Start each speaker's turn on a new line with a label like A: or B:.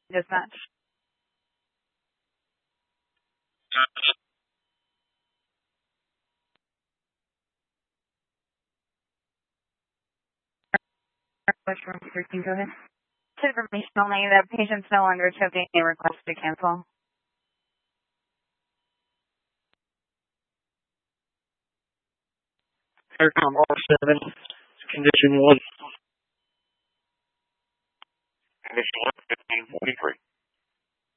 A: Dispatch. Which room 13, go ahead. Information only, the patient's no longer accepting a request to cancel.
B: Aircom R7, condition 1. Condition 1, 1543.